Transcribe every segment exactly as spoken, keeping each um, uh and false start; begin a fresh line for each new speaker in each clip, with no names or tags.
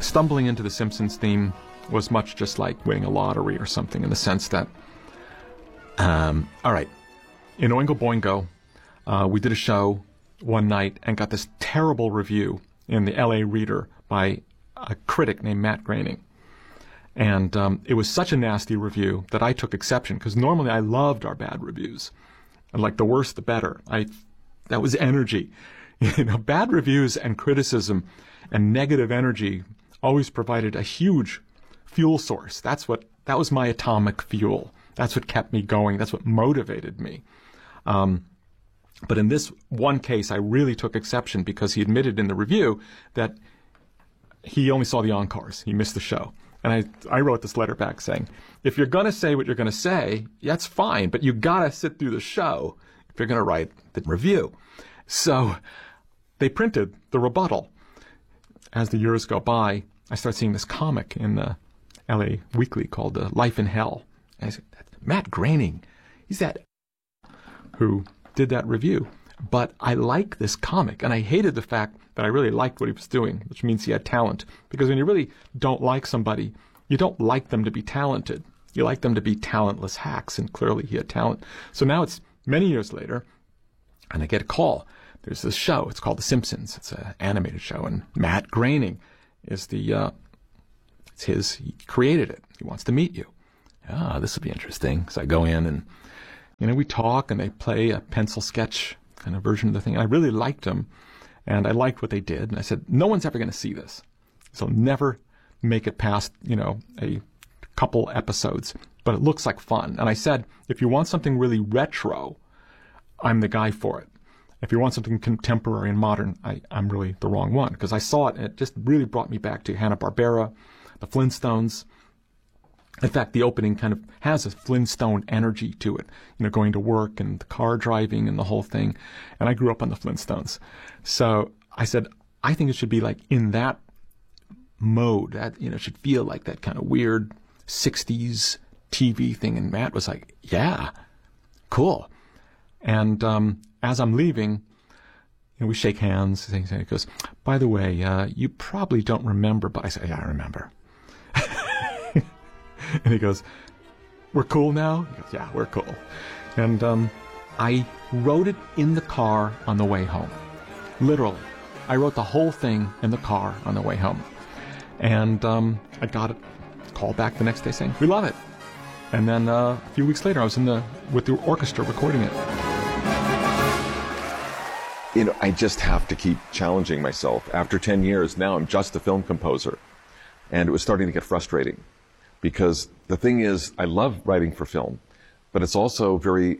stumbling into the Simpsons theme was much just like winning a lottery or something, in the sense that, um, all right, in Oingo Boingo, uh, we did a show one night and got this terrible review in the L A Reader by a critic named Matt Groening. And um, it was such a nasty review that I took exception, because normally I loved our bad reviews. And like, the worse the better. I, that was energy. You know, bad reviews and criticism and negative energy always provided a huge fuel source. That's what, that was my atomic fuel. That's what kept me going. That's what motivated me. Um, but in this one case, I really took exception, because he admitted in the review that he only saw the encores. He missed the show. And I, I wrote this letter back saying, if you're going to say what you're going to say, that's fine, but you got to sit through the show if you're going to write the review. So they printed the rebuttal. As the years go by, I start seeing this comic in the L A Weekly called uh, Life in Hell. And I said, Matt Groening, he's that who did that review. But I like this comic, and I hated the fact that I really liked what he was doing, which means he had talent. Because when you really don't like somebody, you don't like them to be talented. You like them to be talentless hacks, and clearly he had talent. So now it's many years later, and I get a call. There's this show. It's called The Simpsons. It's an animated show, and Matt Groening is the, uh, it's his, he created it. He wants to meet you. Ah, this will be interesting. So I go in, and, you know, we talk, and they play a pencil sketch kind of version of the thing. I really liked them, and I liked what they did. And I said, no one's ever going to see this. So never make it past, you know, a couple episodes. But it looks like fun. And I said, if you want something really retro, I'm the guy for it. If you want something contemporary and modern, I, I'm really the wrong one. Because I saw it, and it just really brought me back to Hanna-Barbera, the Flintstones. In fact, the opening kind of has a Flintstone energy to it, you know, going to work and the car driving and the whole thing. And I grew up on the Flintstones. So I said, I think it should be like in that mode, that, you know, it should feel like that kind of weird sixties T V thing. And Matt was like, yeah, cool. And um, as I'm leaving, you know, we shake hands. And he goes, by the way, uh, you probably don't remember, but I say, yeah, I remember. And he goes, we're cool now? He goes, yeah, we're cool. And um, I wrote it in the car on the way home. Literally. I wrote the whole thing in the car on the way home. And um, I got a call back the next day saying, we love it. And then uh, a few weeks later, I was in the with the orchestra recording it.
You know, I just have to keep challenging myself. After ten years, now I'm just a film composer. And it was starting to get frustrating. Because the thing is, I love writing for film, but it's also very,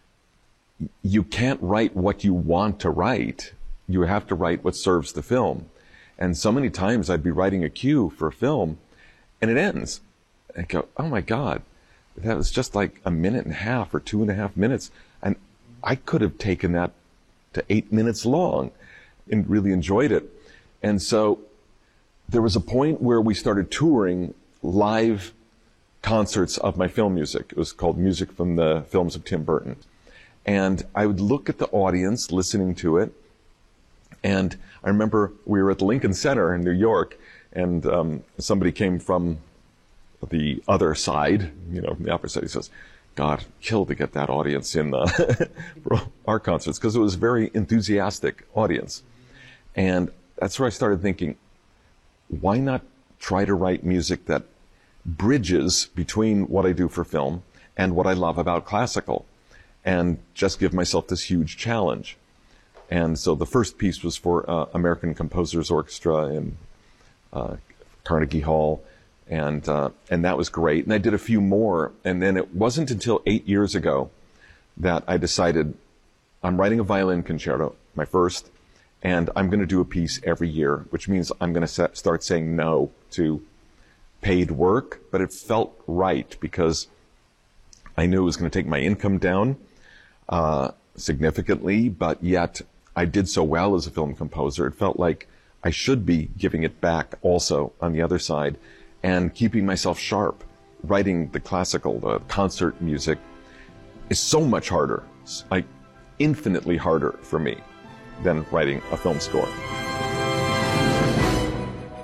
you can't write what you want to write. You have to write what serves the film. And so many times I'd be writing a cue for a film, and it ends. And I go, oh my God, that was just like a minute and a half or two and a half minutes. And I could have taken that to eight minutes long and really enjoyed it. And so there was a point where we started touring live concerts of my film music. It was called Music from the Films of Tim Burton. And I would look at the audience listening to it. And I remember we were at the Lincoln Center in New York, and um, somebody came from the other side, you know, from the opposite side. He says, God, kill to get that audience in uh, for our concerts, because it was a very enthusiastic audience. And that's where I started thinking, why not try to write music that bridges between what I do for film and what I love about classical, and just give myself this huge challenge. And so the first piece was for uh, American Composers Orchestra in uh, Carnegie Hall, and uh, and that was great. And I did a few more, and then it wasn't until eight years ago that I decided I'm writing a violin concerto, my first, and I'm going to do a piece every year, which means I'm going to start saying no to paid work. But it felt right because I knew it was going to take my income down uh, significantly, but yet I did so well as a film composer. It felt like I should be giving it back also on the other side and keeping myself sharp. Writing the classical, the concert music is so much harder, like infinitely harder for me than writing a film score.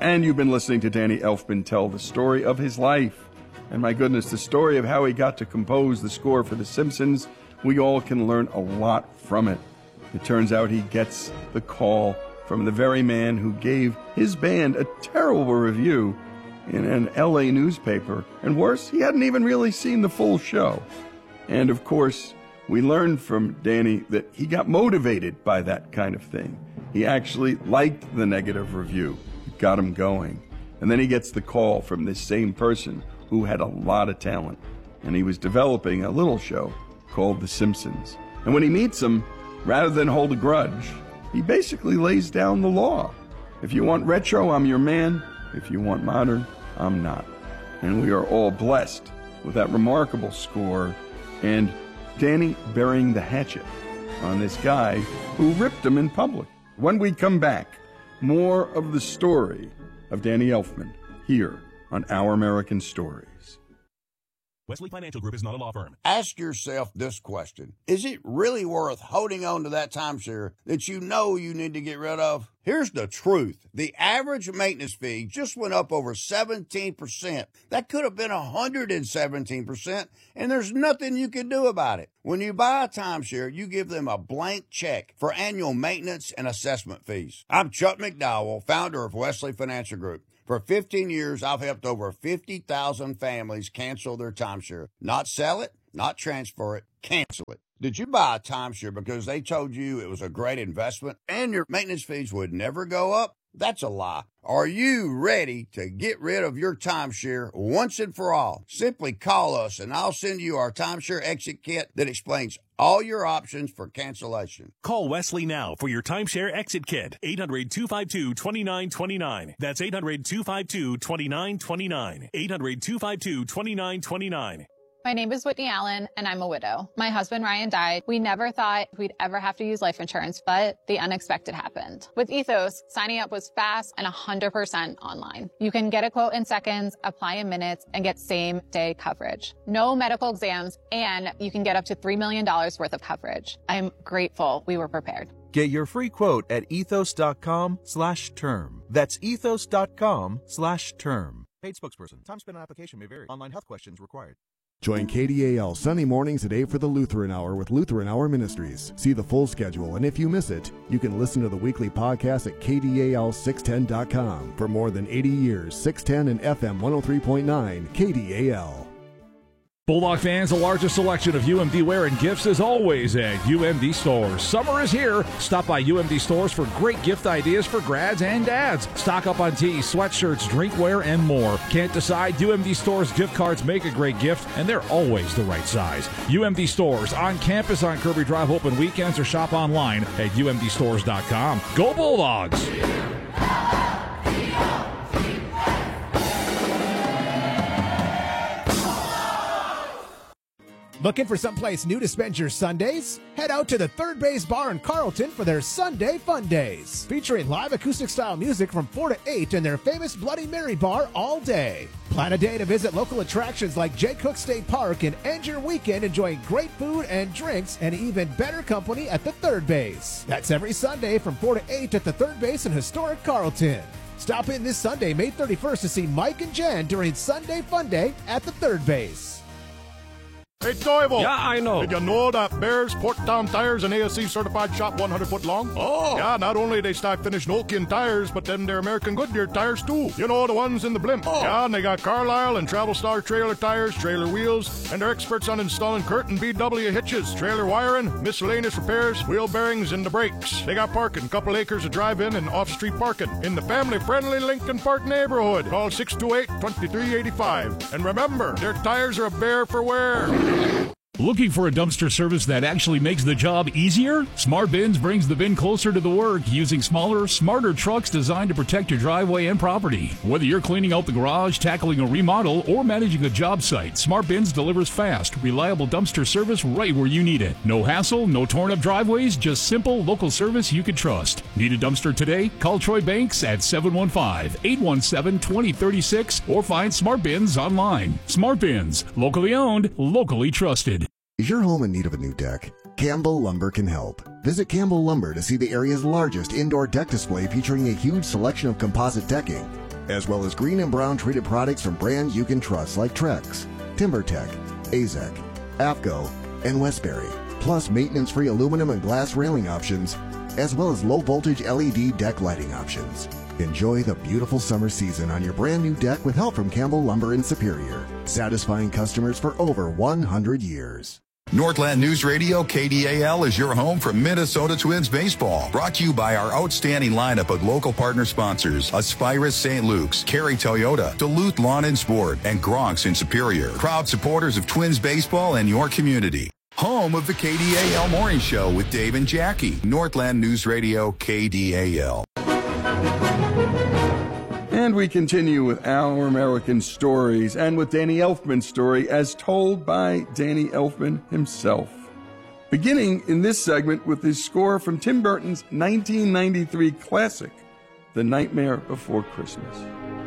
And you've been listening to Danny Elfman tell the story of his life. And my goodness, the story of how he got to compose the score for The Simpsons, we all can learn a lot from it. It turns out he gets the call from the very man who gave his band a terrible review in an L A newspaper. And worse, he hadn't even really seen the full show. And of course, we learned from Danny that he got motivated by that kind of thing. He actually liked the negative review. It got him going. And then he gets the call from this same person who had a lot of talent. And he was developing a little show called The Simpsons. And when he meets him, rather than hold a grudge, he basically lays down the law. If you want retro, I'm your man. If you want modern, I'm not. And we are all blessed with that remarkable score and Danny burying the hatchet on this guy who ripped him in public. When we come back, more of the story of Danny Elfman here on Our American Stories.
Wesley Financial Group is not a law firm.
Ask yourself this question. Is it really worth holding on to that timeshare that you know you need to get rid of? Here's the truth. The average maintenance fee just went up over seventeen percent. That could have been one hundred seventeen percent, and there's nothing you can do about it. When you buy a timeshare, you give them a blank check for annual maintenance and assessment fees. I'm Chuck McDowell, founder of Wesley Financial Group. For fifteen years, I've helped over fifty thousand families cancel their timeshare. Not sell it, not transfer it, cancel it. Did you buy a timeshare because they told you it was a great investment and your maintenance fees would never go up? That's a lie. Are you ready to get rid of your timeshare once and for all? Simply call us and I'll send you our timeshare exit kit that explains all your options for cancellation.
Call Wesley now for your timeshare exit kit. eight hundred, two five two, two nine two nine. That's eight hundred, two five two, two nine two nine. eight hundred, two five two, two nine two nine.
My name is Whitney Allen, and I'm a widow. My husband, Ryan, died. We never thought we'd ever have to use life insurance, but the unexpected happened. With Ethos, signing up was fast and one hundred percent online. You can get a quote in seconds, apply in minutes, and get same-day coverage. No medical exams, and you can get up to three million dollars worth of coverage. I'm grateful we were prepared.
Get your free quote at ethos.com slash term. That's ethos.com slash term. Paid spokesperson. Time spent on application may vary. Online health questions required.
Join K D A L Sunday mornings at eight for the Lutheran Hour with Lutheran Hour Ministries. See the full schedule, and if you miss it, you can listen to the weekly podcast at K D A L six ten dot com. For more than eighty years, six ten and F M one oh three point nine, K D A L.
Bulldog fans, the largest selection of U M D wear and gifts is always at U M D Stores. Summer is here. Stop by U M D Stores for great gift ideas for grads and dads. Stock up on tees, sweatshirts, drinkware, and more. Can't decide? U M D Stores gift cards make a great gift, and they're always the right size. U M D Stores on campus on Kirby Drive, open weekends, or shop online at U M D stores dot com. Go Bulldogs!
Looking for someplace new to spend your Sundays? Head out to the Third Base Bar in Carlton for their Sunday Fun Days, featuring live acoustic-style music from four to eight in their famous Bloody Mary bar all day. Plan a day to visit local attractions like Jay Cook State Park and end your weekend enjoying great food and drinks and even better company at the Third Base. That's every Sunday from four to eight at the Third Base in historic Carlton. Stop in this Sunday, May thirty-first, to see Mike and Jen during Sunday Fun Day at the Third Base.
Hey, Toivo.
Yeah, I know.
Did you know that Bears Porttown Tires and A S C certified shop one hundred foot long?
Oh.
Yeah, not only they stock finished Nokian tires, but then they're American Goodyear tires too. You know, the ones in the blimp.
Oh.
Yeah, and they got Carlisle and Travel Star trailer tires, trailer wheels, and they're experts on installing Curtin B W hitches, trailer wiring, miscellaneous repairs, wheel bearings, and the brakes. They got parking, couple acres of drive-in and off-street parking in the family-friendly Lincoln Park neighborhood. Call six two eight, two three eight five. And remember, their tires are a bear for wear.
Looking for a dumpster service that actually makes the job easier? Smart Bins brings the bin closer to the work using smaller, smarter trucks designed to protect your driveway and property. Whether you're cleaning out the garage, tackling a remodel, or managing a job site, Smart Bins delivers fast, reliable dumpster service right where you need it. No hassle, no torn up driveways, just simple local service you can trust. Need a dumpster today? Call Troy Banks at seven one five, eight one seven, two zero three six or find Smart Bins online. Smart Bins, locally owned, locally trusted.
Is your home in need of a new deck? Campbell Lumber can help. Visit Campbell Lumber to see the area's largest indoor deck display featuring a huge selection of composite decking. as well as green and brown treated products from brands you can trust like Trex, TimberTech, Azek, AFCO, and Westbury, plus maintenance-free aluminum and glass railing options, as well as low-voltage L E D deck lighting options. Enjoy the beautiful summer season on your brand new deck with help from Campbell Lumber in Superior, satisfying customers for over one hundred years.
Northland News Radio K D A L is your home for Minnesota Twins baseball. Brought to you by our outstanding lineup of local partner sponsors, Aspirus Saint Luke's, Cary Toyota, Duluth Lawn and Sport, and Gronks in Superior. Proud supporters of Twins baseball and your community. Home of the K D A L Morning Show with Dave and Jackie. Northland News Radio K D A L.
And we continue with Our American Stories and with Danny Elfman's story as told by Danny Elfman himself. Beginning in this segment with his score from Tim Burton's nineteen ninety-three classic, The Nightmare Before Christmas.